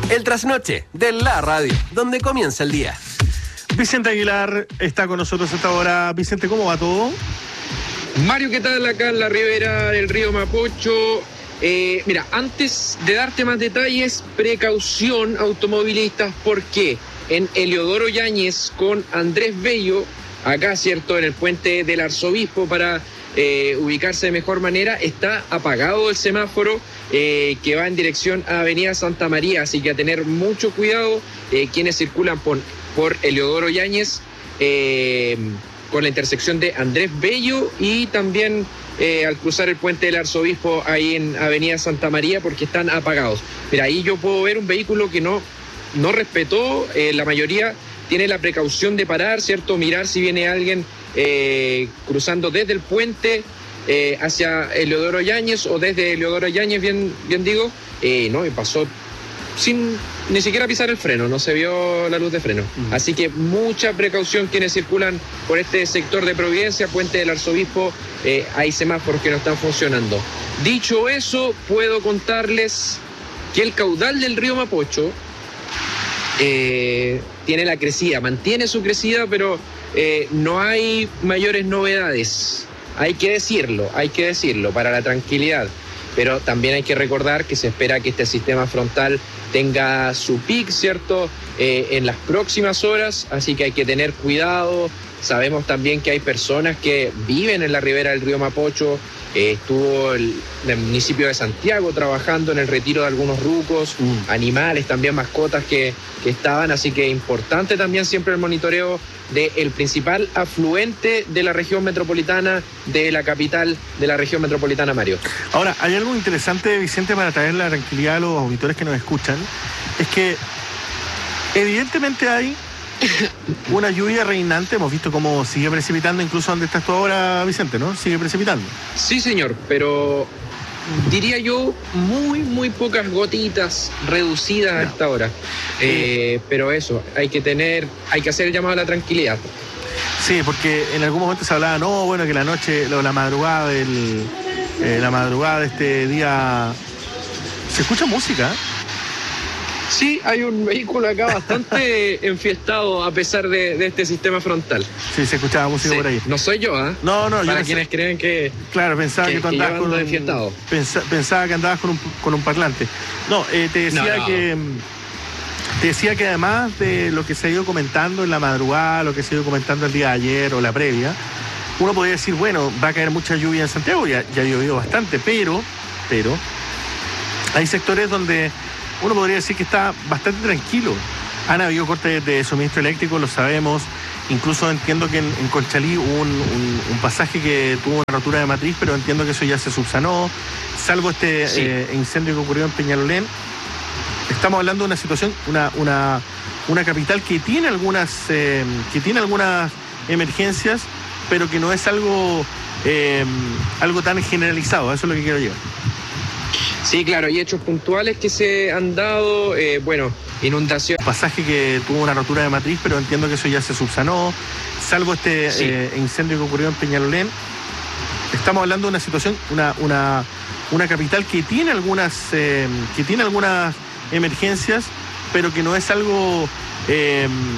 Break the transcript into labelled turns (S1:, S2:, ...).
S1: El trasnoche de la radio, donde comienza el día.
S2: Vicente Aguilar está con nosotros hasta ahora. Vicente, ¿cómo va todo?
S3: Mario, ¿qué tal? Acá en la ribera del río Mapocho. Mira, antes de darte más detalles, precaución automovilistas, porque en Eliodoro Yáñez con Andrés Bello, acá, ¿cierto?, en el puente del Arzobispo, para ubicarse de mejor manera, está apagado el semáforo que va en dirección a Avenida Santa María, así que a tener mucho cuidado quienes circulan por Eliodoro Yáñez con la intersección de Andrés Bello y también al cruzar el puente del Arzobispo ahí en Avenida Santa María, porque están apagados. Mira, ahí yo puedo ver un vehículo que no respetó, la mayoría tiene la precaución de parar, ¿cierto? Mirar si viene alguien cruzando desde el puente hacia Eliodoro Yáñez o desde Eliodoro Yáñez, bien digo, no, y pasó sin ni siquiera pisar el freno, no se vio la luz de freno. Así que mucha precaución quienes circulan por este sector de Providencia, puente del Arzobispo, hay semáforos que no están funcionando. Dicho eso, puedo contarles que el caudal del río Mapocho tiene la crecida, mantiene su crecida, pero no hay mayores novedades. Hay que decirlo, para la tranquilidad. Pero también hay que recordar que se espera que este sistema frontal tenga su pic, ¿cierto?, en las próximas horas, así que hay que tener cuidado. Sabemos también que hay personas que viven en la ribera del río Mapocho. Estuvo el municipio de Santiago trabajando en el retiro de algunos rucos, animales, también mascotas que estaban, así que importante también siempre el monitoreo del principal afluente de la región metropolitana, de la capital de la región metropolitana, Mario.
S2: Ahora, hay algo interesante, Vicente, para traer la tranquilidad a los auditores que nos escuchan, es que evidentemente hay una lluvia reinante. Hemos visto cómo sigue precipitando, incluso donde estás tú ahora, Vicente, ¿no? Sigue precipitando.
S3: Sí, señor, pero diría yo muy pocas gotitas reducidas a esta hora. Pero eso, hay que hacer el llamado a la tranquilidad.
S2: Sí, porque en algún momento se hablaba, no, bueno, que la noche, la madrugada de este día, se escucha música.
S3: Sí, hay un vehículo acá bastante enfiestado a pesar de este sistema frontal.
S2: Sí, se escuchaba música por ahí.
S3: No soy yo, ¿ah?
S2: No,
S3: para quienes creen que...
S2: Claro, pensaba que tú andabas con
S3: enfiestado.
S2: Pensaba que andabas con un parlante. No, te decía que además de lo que se ha ido comentando en la madrugada, lo que se ha ido comentando el día de ayer o la previa, uno podría decir, bueno, va a caer mucha lluvia en Santiago, ya ha llovido bastante, pero hay sectores donde uno podría decir que está bastante tranquilo. Han habido cortes de suministro eléctrico, lo sabemos. Incluso entiendo que en Conchalí hubo un pasaje que tuvo una rotura de matriz, pero entiendo que eso ya se subsanó. Salvo este incendio que ocurrió en Peñalolén, estamos hablando de una situación, una capital que tiene algunas emergencias, pero que no es algo tan generalizado. Eso es lo que quiero llegar.
S3: Sí, claro, hay hechos puntuales que se han dado, inundación.
S2: Pasaje que tuvo una rotura de matriz, pero entiendo que eso ya se subsanó. Salvo este incendio que ocurrió en Peñalolén, estamos hablando de una situación, una capital que tiene algunas emergencias, pero que no es algo